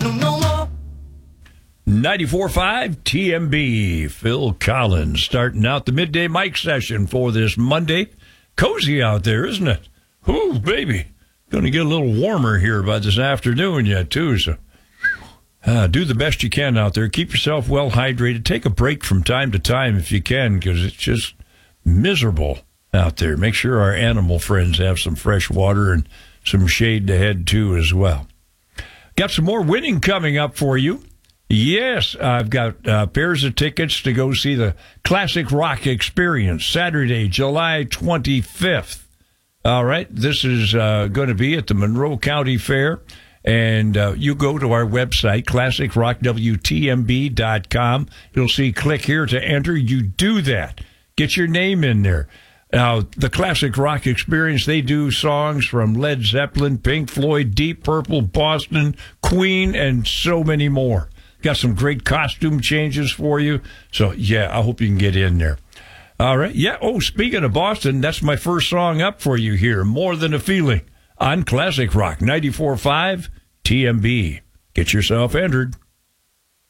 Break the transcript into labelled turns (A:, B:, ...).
A: no more.
B: 94.5 TMB. Phil Collins starting out the midday mic session for this Monday. Cozy out there, isn't it? Ooh, baby. Going to get a little warmer here by this afternoon yet, too. So do the best you can out there. Keep yourself well hydrated. Take a break from time to time if you can, because it's just miserable out there. Make sure our animal friends have some fresh water and some shade to head to as well. Got some more winning coming up for you. Yes, I've got pairs of tickets to go see the Classic Rock Experience Saturday, July 25th. All right, this is going to be at the Monroe County Fair, and you go to our website, classicrockwtmb.com. You'll see click here to enter. You do that. Get your name in there. Now, the Classic Rock Experience, they do songs from Led Zeppelin, Pink Floyd, Deep Purple, Boston, Queen, and so many more. Got some great costume changes for you. So, yeah, I hope you can get in there. All right. Yeah. Oh, speaking of Boston, that's my first song up for you here, More Than a Feeling, on Classic Rock 94.5 TMB. Get yourself entered.